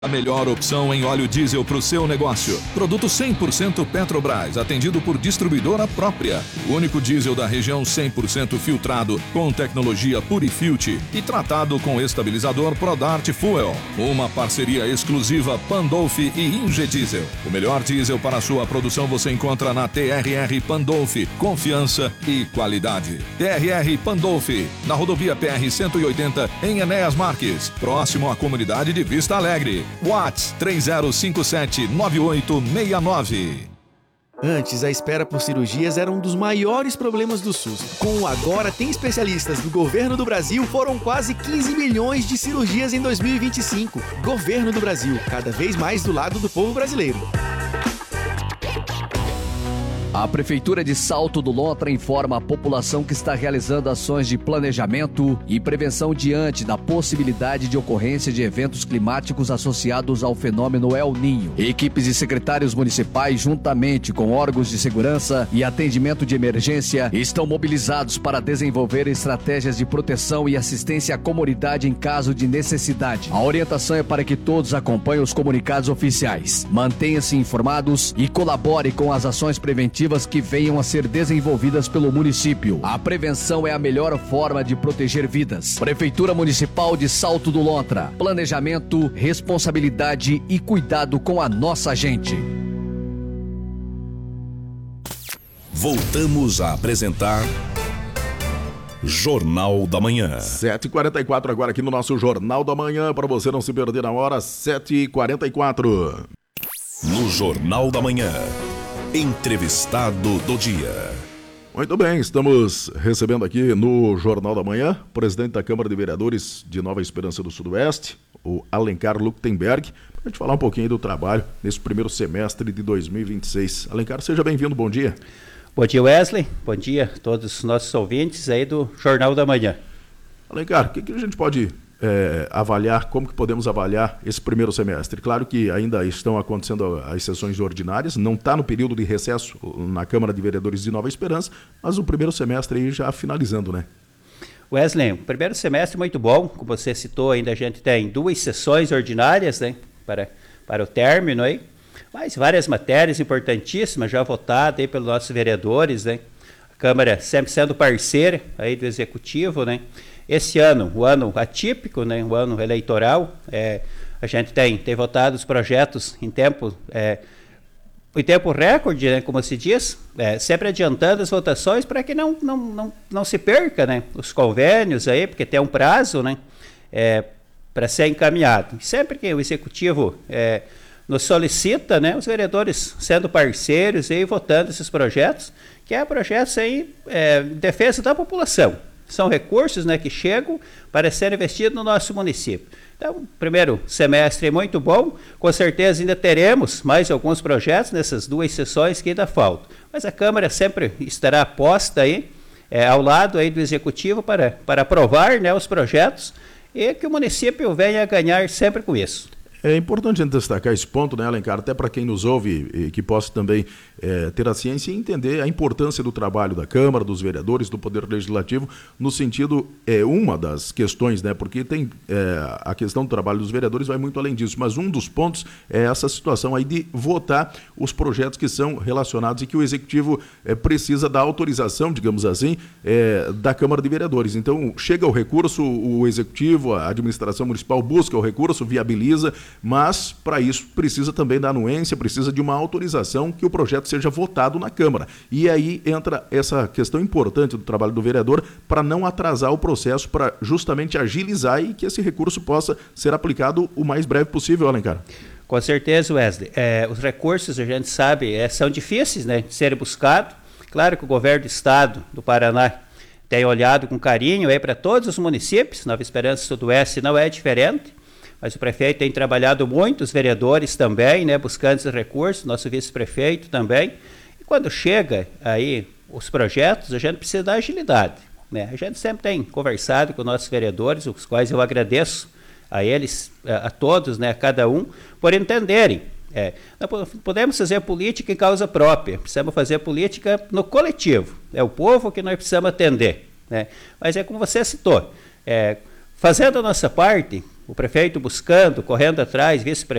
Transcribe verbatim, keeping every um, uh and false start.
A melhor opção em óleo diesel para o seu negócio. Produto cem por cento Petrobras, atendido por distribuidora própria. O único diesel da região cem por cento filtrado, com tecnologia Purifilter e tratado com estabilizador Prodart Fuel. Uma parceria exclusiva Pandolf e Ingediesel. O melhor diesel para a sua produção você encontra na T R R Pandolf. Confiança e qualidade. T R R Pandolf, na rodovia P R cento e oitenta, em Enéas Marques, próximo à comunidade de Vista Alegre. WhatsApp três zero cinco sete nove oito seis nove. Antes, a espera por cirurgias era um dos maiores problemas do SUS. Com o Agora Tem Especialistas do Governo do Brasil, foram quase quinze milhões de cirurgias em dois mil e vinte e cinco. Governo do Brasil, cada vez mais do lado do povo brasileiro. A Prefeitura de Salto do Lontra informa a população que está realizando ações de planejamento e prevenção diante da possibilidade de ocorrência de eventos climáticos associados ao fenômeno El Niño. Equipes e secretários municipais, juntamente com órgãos de segurança e atendimento de emergência, estão mobilizados para desenvolver estratégias de proteção e assistência à comunidade em caso de necessidade. A orientação é para que todos acompanhem os comunicados oficiais, mantenham-se informados e colaborem com as ações preventivas que venham a ser desenvolvidas pelo município. A prevenção é a melhor forma de proteger vidas. Prefeitura Municipal de Salto do Lontra. Planejamento, responsabilidade e cuidado com a nossa gente. Voltamos a apresentar Jornal da Manhã. sete e quarenta e quatro agora aqui no nosso Jornal da Manhã, para você não se perder na hora, sete e quarenta e quatro. No Jornal da Manhã, entrevistado do dia. Muito bem, estamos recebendo aqui no Jornal da Manhã o presidente da Câmara de Vereadores de Nova Esperança do Sudoeste, o Alencar Luktenberg, para a gente falar um pouquinho do trabalho nesse primeiro semestre de dois mil e vinte e seis. Alencar, seja bem-vindo, bom dia. Bom dia, Wesley, bom dia a todos os nossos ouvintes aí do Jornal da Manhã. Alencar, o que, que a gente pode É, avaliar, como que podemos avaliar esse primeiro semestre? Claro que ainda estão acontecendo as sessões ordinárias, não está no período de recesso na Câmara de Vereadores de Nova Esperança, mas o primeiro semestre aí já finalizando, né? Wesley, o primeiro semestre muito bom, como você citou, ainda a gente tem duas sessões ordinárias, né, para, para o término aí, mas várias matérias importantíssimas já votadas aí pelos nossos vereadores, né? A Câmara sempre sendo parceira aí do Executivo, né? Esse ano, o ano atípico, né, o ano eleitoral, é, a gente tem, tem votado os projetos em tempo, é, em tempo recorde, né, como se diz, é, sempre adiantando as votações para que não, não, não, não se perca, né, os convênios aí, porque tem um prazo, né, é, para ser encaminhado. Sempre que o Executivo é, nos solicita, né, os vereadores sendo parceiros e votando esses projetos, que é projetos aí, é, em defesa da população. São recursos, né, que chegam para serem investidos no nosso município. Então, primeiro semestre é muito bom, com certeza ainda teremos mais alguns projetos nessas duas sessões que ainda faltam. Mas a Câmara sempre estará posta aí, é, ao lado aí do Executivo para, para aprovar, né, os projetos e que o município venha a ganhar sempre com isso. É importante a gente destacar esse ponto, né, Alencar, até para quem nos ouve e que possa também é, ter a ciência e entender a importância do trabalho da Câmara, dos vereadores, do Poder Legislativo, no sentido, é uma das questões, né, porque tem é, a questão do trabalho dos vereadores vai muito além disso, mas um dos pontos é essa situação aí de votar os projetos que são relacionados e que o Executivo é, precisa da autorização, digamos assim, é, da Câmara de Vereadores. Então, chega o recurso, o Executivo, a administração municipal busca o recurso, viabiliza, mas para isso precisa também da anuência, precisa de uma autorização que o projeto seja votado na Câmara. E aí entra essa questão importante do trabalho do vereador para não atrasar o processo, para justamente agilizar e que esse recurso possa ser aplicado o mais breve possível, Alencar. Com certeza, Wesley. É, os recursos, a gente sabe, é, são difíceis, né, de serem buscados. Claro que o governo do estado do Paraná tem olhado com carinho para todos os municípios, Nova Esperança Sudoeste não é diferente. Mas o prefeito tem trabalhado muito, os vereadores também, né, buscando esses recursos, nosso vice-prefeito também. E quando chega aí os projetos, a gente precisa da agilidade, né? A gente sempre tem conversado com nossos vereadores, os quais eu agradeço a eles, a, a todos, né, a cada um, por entenderem. É, não podemos fazer política em causa própria, precisamos fazer política no coletivo. É o povo que nós precisamos atender, né? Mas é como você citou, é, fazendo a nossa parte, o prefeito buscando, correndo atrás, vice-prefeito,